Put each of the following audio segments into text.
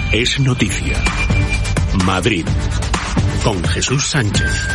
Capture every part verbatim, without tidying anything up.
Es noticia. Madrid. Con Jesús Sánchez.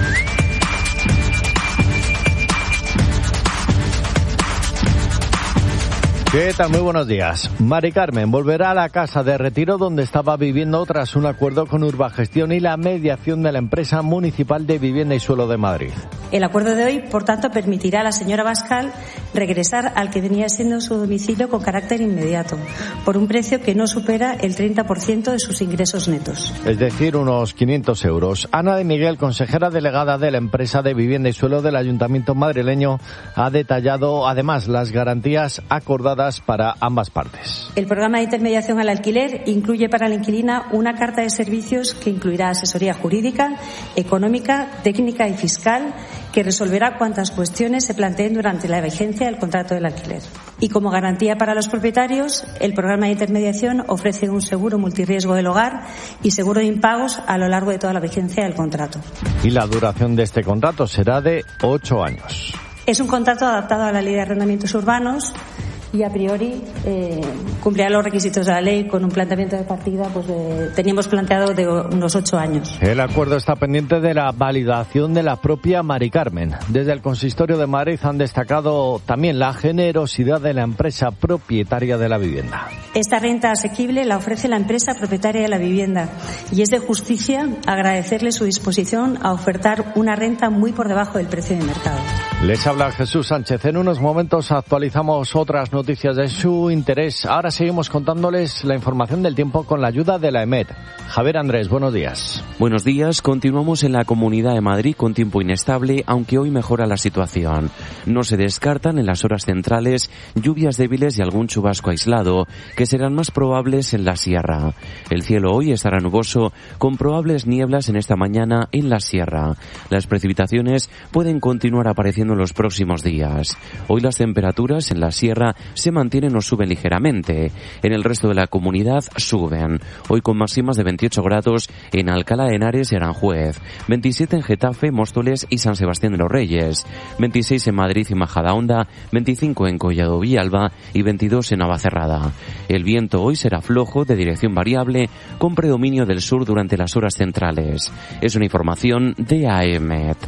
¿Qué tal? Muy buenos días. Mari Carmen volverá a la casa de retiro donde estaba viviendo tras un acuerdo con Urbagestión y la mediación de la empresa municipal de vivienda y suelo de Madrid. El acuerdo de hoy, por tanto, permitirá a la señora Bascal regresar al que venía siendo su domicilio con carácter inmediato, por un precio que no supera el treinta por ciento de sus ingresos netos. Es decir, unos quinientos euros. Ana de Miguel, consejera delegada de la empresa de vivienda y suelo del Ayuntamiento madrileño, ha detallado además las garantías acordadas para ambas partes. El programa de intermediación al alquiler incluye para la inquilina una carta de servicios que incluirá asesoría jurídica, económica, técnica y fiscal, que resolverá cuantas cuestiones se planteen durante la vigencia del contrato del alquiler. Y como garantía para los propietarios, el programa de intermediación ofrece un seguro multirriesgo del hogar y seguro de impagos a lo largo de toda la vigencia del contrato. Y la duración de este contrato será de ocho años. Es un contrato adaptado a la Ley de Arrendamientos Urbanos y a priori eh, cumplirá los requisitos de la ley con un planteamiento de partida, pues de, teníamos planteado de unos ocho años. El acuerdo está pendiente de la validación de la propia Mari Carmen. Desde el Consistorio de Madrid han destacado también la generosidad de la empresa propietaria de la vivienda. Esta renta asequible la ofrece la empresa propietaria de la vivienda y es de justicia agradecerle su disposición a ofertar una renta muy por debajo del precio de mercado. Les habla Jesús Sánchez. En unos momentos actualizamos otras noticias de su interés. Ahora seguimos contándoles la información del tiempo con la ayuda de la EMET. Javier Andrés, buenos días. Buenos días. Continuamos en la Comunidad de Madrid con tiempo inestable, aunque hoy mejora la situación. No se descartan en las horas centrales lluvias débiles y algún chubasco aislado, que serán más probables en la sierra. El cielo hoy estará nuboso, con probables nieblas en esta mañana en la sierra. Las precipitaciones pueden continuar apareciendo en los próximos días. Hoy las temperaturas en la sierra se mantienen o suben ligeramente. En el resto de la comunidad suben. Hoy con máximas de veintiocho grados en Alcalá de Henares y Aranjuez, veintisiete en Getafe, Móstoles y San Sebastián de los Reyes, veintiséis en Madrid y Majadahonda, veinticinco en Collado Villalba y veintidós en Navacerrada. El viento hoy será flojo, de dirección variable, con predominio del sur durante las horas centrales. Es una información de A E M E T.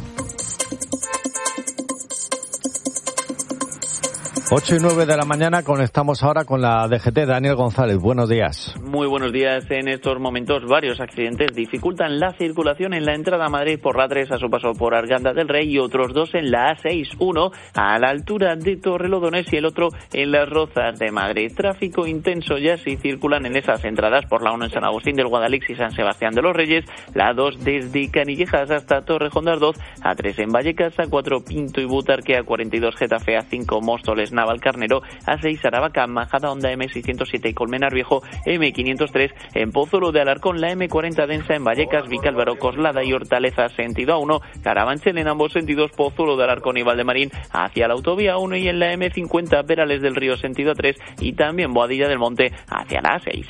ocho y nueve de la mañana, conectamos ahora con la D G T. Daniel González, buenos días. Muy buenos días. En estos momentos varios accidentes dificultan la circulación en la entrada a Madrid por la A tres a su paso por Arganda del Rey y otros dos en la A seis, uno a la altura de Torrelodones y el otro en Las Rozas de Madrid. Tráfico intenso ya si circulan en esas entradas por la uno en San Agustín del Guadalix y San Sebastián de los Reyes, la dos desde Canillejas hasta Torrejón de Ardoz, A tres en Vallecas, A cuatro Pinto y Butarque, A cuarenta y dos Getafe, A cinco Móstoles Navalcarnero, A seis Aravaca, Majadahonda, M seiscientos siete y Colmenar Viejo, M quinientos tres en Pozuelo de Alarcón, la M cuarenta densa en Vallecas, Vicálvaro, Coslada y Hortaleza sentido A uno, Carabanchel en ambos sentidos, Pozuelo de Alarcón y Valdemarín hacia la autovía uno y en la M cincuenta Perales del Río sentido A tres y también Boadilla del Monte hacia la A seis.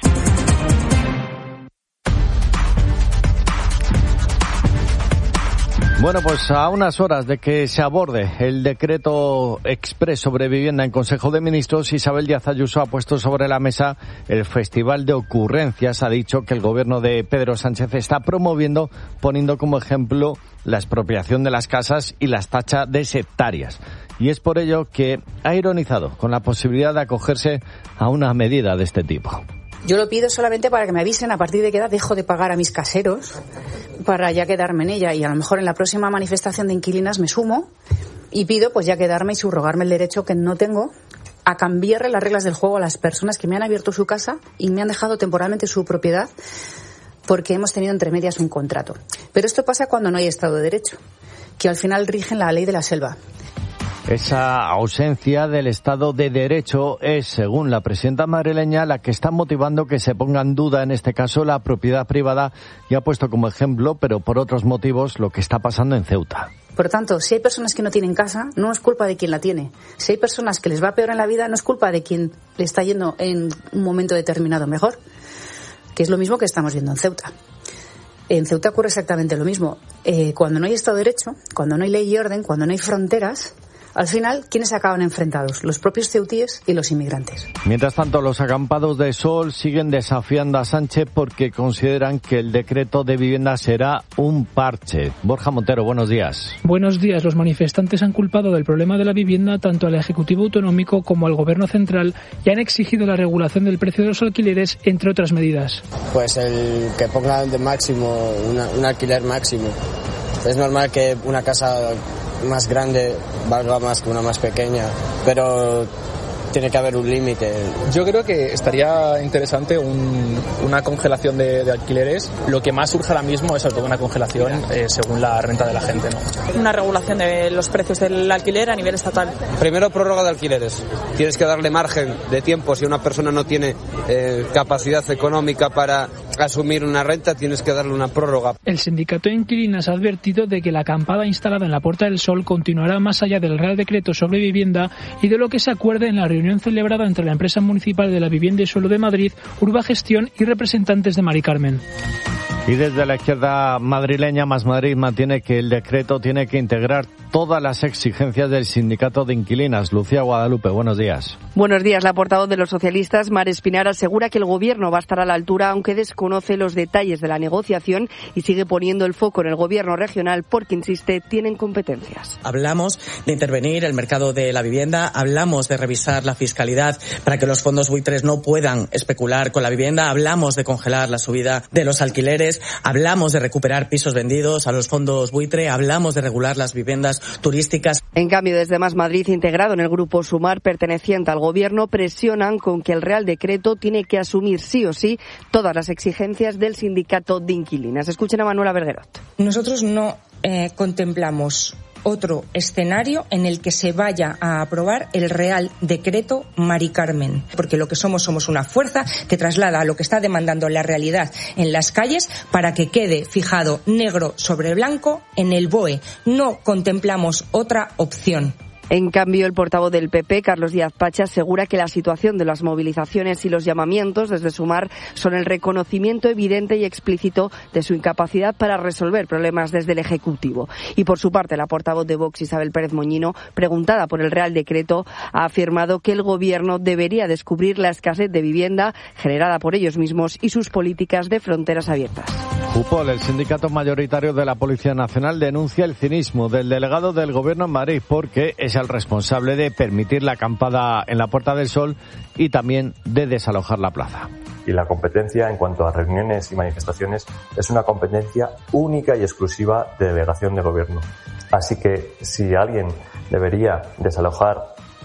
Bueno, pues a unas horas de que se aborde el decreto exprés sobre vivienda en Consejo de Ministros, Isabel Díaz Ayuso ha puesto sobre la mesa el Festival de Ocurrencias. Ha dicho que el gobierno de Pedro Sánchez está promoviendo, poniendo como ejemplo la expropiación de las casas y las tacha de sectarias. Y es por ello que ha ironizado con la posibilidad de acogerse a una medida de este tipo. Yo lo pido solamente para que me avisen a partir de qué edad dejo de pagar a mis caseros para ya quedarme en ella, y a lo mejor en la próxima manifestación de inquilinas me sumo y pido pues ya quedarme y subrogarme el derecho que no tengo a cambiarle las reglas del juego a las personas que me han abierto su casa y me han dejado temporalmente su propiedad porque hemos tenido entre medias un contrato. Pero esto pasa cuando no hay Estado de Derecho, que al final rigen la ley de la selva. Esa ausencia del Estado de Derecho es, según la presidenta madrileña, la que está motivando que se ponga en duda, en este caso, la propiedad privada, y ha puesto como ejemplo, pero por otros motivos, lo que está pasando en Ceuta. Por tanto, si hay personas que no tienen casa, no es culpa de quien la tiene. Si hay personas que les va peor en la vida, no es culpa de quien le está yendo en un momento determinado mejor, que es lo mismo que estamos viendo en Ceuta. En Ceuta ocurre exactamente lo mismo. Eh, cuando no hay Estado de Derecho, cuando no hay ley y orden, cuando no hay fronteras, Al final, ¿quiénes acaban enfrentados? Los propios ceutíes y los inmigrantes. Mientras tanto, los acampados de Sol siguen desafiando a Sánchez porque consideran que el decreto de vivienda será un parche. Borja Montero, buenos días. Buenos días. Los manifestantes han culpado del problema de la vivienda tanto al Ejecutivo Autonómico como al Gobierno Central y han exigido la regulación del precio de los alquileres, entre otras medidas. Pues el que pongan de máximo, una, un alquiler máximo. Es normal que una casa más grande valga más que una más pequeña, pero tiene que haber un límite. Yo creo que estaría interesante un, una congelación de, de alquileres. Lo que más surge ahora mismo es sobre todo una congelación eh, según la renta de la gente, ¿no? Una regulación de los precios del alquiler a nivel estatal. Primero, prórroga de alquileres. Tienes que darle margen de tiempo. Si una persona no tiene eh, capacidad económica para asumir una renta, tienes que darle una prórroga. El sindicato de inquilinas ha advertido de que la acampada instalada en la Puerta del Sol continuará más allá del Real Decreto sobre vivienda y de lo que se acuerde en la reunión celebrada entre la empresa municipal de la vivienda y suelo de Madrid, Urbagestión y representantes de Mari Carmen. Y desde la izquierda madrileña, Más Madrid mantiene que el decreto tiene que integrar todas las exigencias del sindicato de inquilinas. Lucía Guadalupe, buenos días. Buenos días. La portavoz de los socialistas, Mar Espinar, asegura que el gobierno va a estar a la altura, aunque desconoce los detalles de la negociación y sigue poniendo el foco en el gobierno regional porque, insiste, tienen competencias. Hablamos de intervenir el mercado de la vivienda, hablamos de revisar la fiscalidad para que los fondos buitres no puedan especular con la vivienda, hablamos de congelar la subida de los alquileres, hablamos de recuperar pisos vendidos a los fondos buitre, hablamos de regular las viviendas turísticas. En cambio, desde Más Madrid, integrado en el grupo Sumar, perteneciente al gobierno, presionan con que el Real Decreto tiene que asumir sí o sí todas las exigencias del sindicato de inquilinas. Escuchen a Manuela Berguerot. Nosotros no eh, contemplamos otro escenario en el que se vaya a aprobar el Real Decreto Mari Carmen, porque lo que somos somos una fuerza que traslada a lo que está demandando la realidad en las calles para que quede fijado negro sobre blanco en el B O E. No contemplamos otra opción. En cambio, el portavoz del P P, Carlos Díaz Pacha, asegura que la situación de las movilizaciones y los llamamientos desde Sumar son el reconocimiento evidente y explícito de su incapacidad para resolver problemas desde el Ejecutivo. Y por su parte, la portavoz de Vox, Isabel Pérez Moñino, preguntada por el Real Decreto, ha afirmado que el Gobierno debería descubrir la escasez de vivienda generada por ellos mismos y sus políticas de fronteras abiertas. UPOL, el sindicato mayoritario de la Policía Nacional, denuncia el cinismo del delegado del Gobierno en Madrid porque es el responsable de permitir la acampada en la Puerta del Sol y también de desalojar la plaza. Y la competencia en cuanto a reuniones y manifestaciones es una competencia única y exclusiva de delegación de Gobierno. Así que si alguien debería desalojar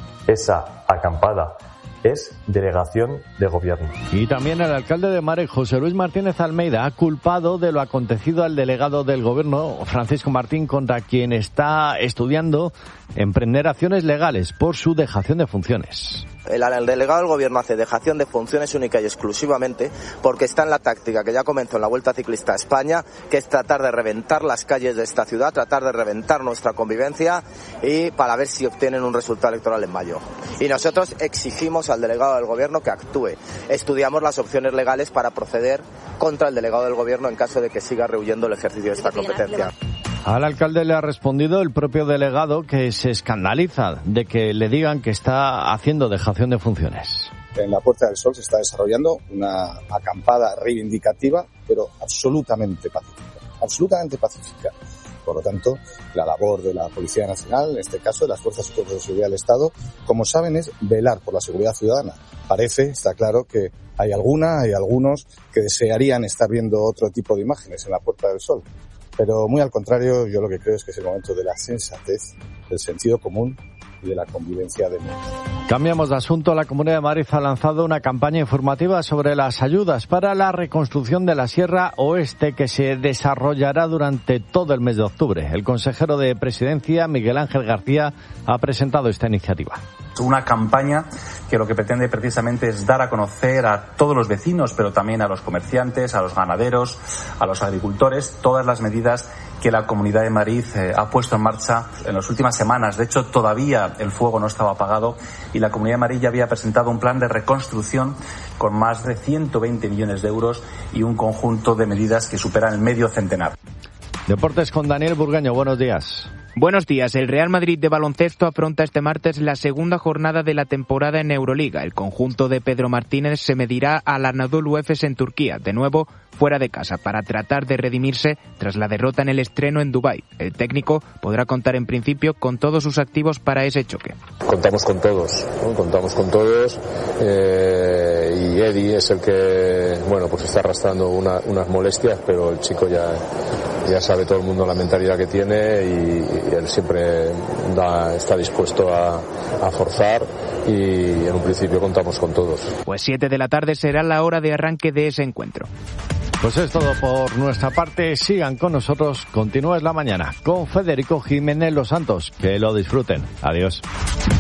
esa acampada es delegación de Gobierno. Y también el alcalde de Madrid, José Luis Martínez Almeida, ha culpado de lo acontecido al delegado del Gobierno, Francisco Martín, contra quien está estudiando emprender acciones legales por su dejación de funciones. El, el delegado del Gobierno hace dejación de funciones única y exclusivamente porque está en la táctica que ya comenzó en la Vuelta Ciclista a España, que es tratar de reventar las calles de esta ciudad, tratar de reventar nuestra convivencia y para ver si obtienen un resultado electoral en mayo. Y nosotros exigimos al delegado del Gobierno que actúe. Estudiamos las opciones legales para proceder contra el delegado del Gobierno en caso de que siga rehuyendo el ejercicio de esta competencia. Al alcalde le ha respondido el propio delegado, que se escandaliza de que le digan que está haciendo dejación de funciones. En la Puerta del Sol se está desarrollando una acampada reivindicativa, pero absolutamente pacífica, absolutamente pacífica. Por lo tanto, la labor de la Policía Nacional, en este caso de las Fuerzas y Cuerpos de Seguridad del Estado, como saben, es velar por la seguridad ciudadana. Parece, está claro, que hay alguna, hay algunos que desearían estar viendo otro tipo de imágenes en la Puerta del Sol. Pero muy al contrario, yo lo que creo es que es el momento de la sensatez, del sentido común y de la convivencia de mundo. Cambiamos de asunto. La Comunidad de Madrid ha lanzado una campaña informativa sobre las ayudas para la reconstrucción de la Sierra Oeste que se desarrollará durante todo el mes de octubre. El consejero de Presidencia, Miguel Ángel García, ha presentado esta iniciativa. Una campaña que lo que pretende precisamente es dar a conocer a todos los vecinos, pero también a los comerciantes, a los ganaderos, a los agricultores, todas las medidas que la Comunidad de Madrid eh, ha puesto en marcha en las últimas semanas. De hecho, todavía el fuego no estaba apagado y la Comunidad de Madrid ya había presentado un plan de reconstrucción con más de ciento veinte millones de euros y un conjunto de medidas que superan el medio centenar. Deportes con Daniel Burgueño. Buenos días. Buenos días. El Real Madrid de baloncesto afronta este martes la segunda jornada de la temporada en Euroliga. El conjunto de Pedro Martínez se medirá al Anadolu Efes en Turquía, de nuevo fuera de casa, para tratar de redimirse tras la derrota en el estreno en Dubái. El técnico podrá contar en principio con todos sus activos para ese choque. Contamos con todos, ¿no? Contamos con todos eh, y Eddie es el que, bueno, pues está arrastrando una, unas molestias, pero el chico ya, ya sabe todo el mundo la mentalidad que tiene y, y él siempre da, está dispuesto a, a forzar y en un principio contamos con todos. Pues siete de la tarde será la hora de arranque de ese encuentro. Pues es todo por nuestra parte. Sigan con nosotros. Continúa la mañana con Federico Jiménez Los Santos. Que lo disfruten. Adiós.